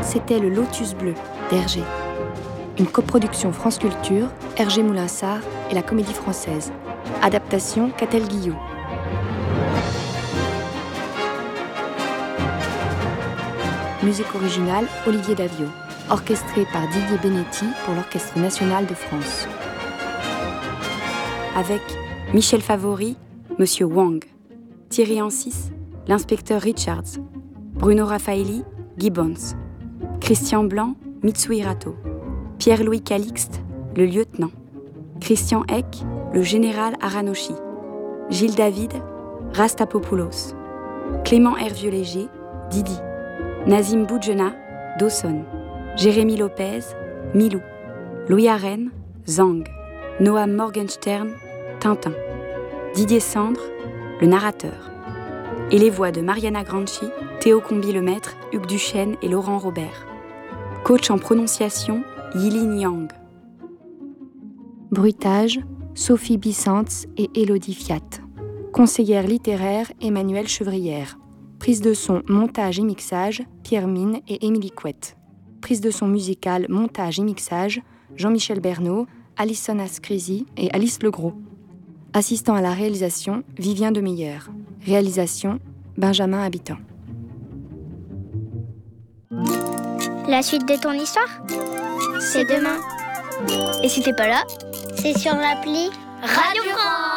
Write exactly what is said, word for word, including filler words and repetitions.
c'était Le Lotus bleu d'Hergé. Une coproduction France Culture, Hergé Moulinsart et la Comédie Française. Adaptation Catel Guillot. Musique originale Olivier Daviau. Orchestré par Didier Benetti pour l'Orchestre National de France. Avec Michel Favori, Monsieur Wang. Thierry Ancis, l'inspecteur Richards. Bruno Raffaelli, Gibbons. Christian Blanc, Mitsuhirato. Pierre-Louis Calixte, le lieutenant. Christian Eck, le général Aranoshi. Gilles David, Rastapopoulos. Clément Hervieux-Léger, Didi. Nazim Boudjena, Dawson. Jérémy Lopez, Milou. Louis Arène, Zang. Noam Morgenstern, Tintin. Didier Sandre, le narrateur. Et les voix de Mariana Granchi, Théo Combi-Lemaître, Hugues Duchesne et Laurent Robert. Coach en prononciation, Yilin Yang. Bruitage, Sophie Bissantz et Élodie Fiat. Conseillère littéraire, Emmanuelle Chevrière. Prise de son, montage et mixage, Pierre Mine et Émilie Couette. Prise de son musicale, montage et mixage, Jean-Michel Bernot, Alison Ascrisi et Alice Legros. Assistant à la réalisation, Vivien Demeyer. Réalisation, Benjamin Habitant. La suite de ton histoire, c'est demain. Et si t'es pas là, c'est sur l'appli Radio France.